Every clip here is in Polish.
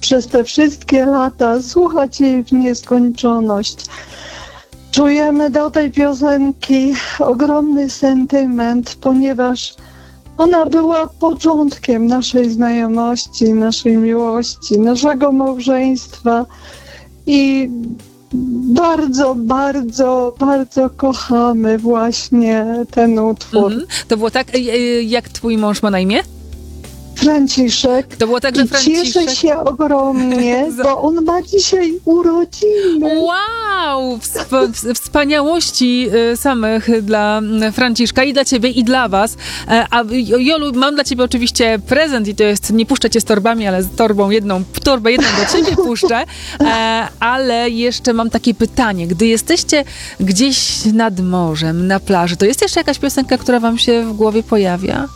przez te wszystkie lata, słuchać jej w nieskończoność. Czujemy do tej piosenki ogromny sentyment, ponieważ ona była początkiem naszej znajomości, naszej miłości, naszego małżeństwa i bardzo, bardzo, bardzo kochamy właśnie ten utwór. To było tak, jak twój mąż ma na imię? Franciszek. To było tak, że I Franciszek... cieszę się ogromnie, bo on ma dzisiaj urodziny. Wow! Wspaniałości samych dla Franciszka i dla ciebie, i dla was. A Jolu, mam dla ciebie oczywiście prezent i to jest, nie puszczę cię z torbami, ale z torbą torbę jedną do ciebie puszczę, ale jeszcze mam takie pytanie. Gdy jesteście gdzieś nad morzem, na plaży, to jest jeszcze jakaś piosenka, która wam się w głowie pojawia?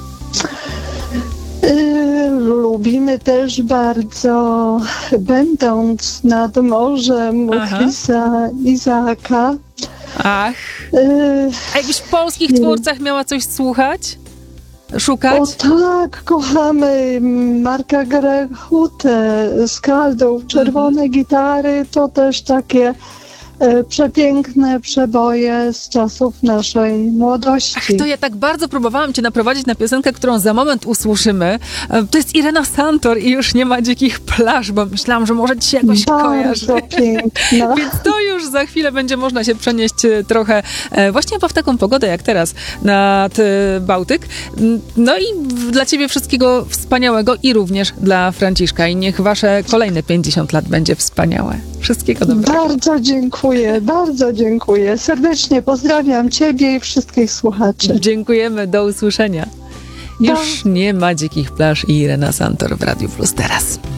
Lubimy też bardzo, będąc nad morzem, Chrisa Isaaka. Ach. A jakbyś w polskich twórcach miała coś szukać? O tak, kochamy Marka Grechutę, Skaldów, Czerwone gitary, to też takie przepiękne przeboje z czasów naszej młodości. Ach, to ja tak bardzo próbowałam cię naprowadzić na piosenkę, którą za moment usłyszymy. To jest Irena Santor i już nie ma dzikich plaż, bo myślałam, że może ci się jakoś kojarzy. Bardzo piękna. Więc to już za chwilę będzie można się przenieść trochę właśnie w taką pogodę jak teraz nad Bałtyk. No i dla ciebie wszystkiego wspaniałego i również dla Franciszka. I niech wasze kolejne 50 lat będzie wspaniałe. Wszystkiego dobrego. Bardzo dziękuję. Serdecznie pozdrawiam ciebie i wszystkich słuchaczy. Dziękujemy, do usłyszenia. Już nie ma dzikich plaż i Irena Santor w Radiu Plus teraz.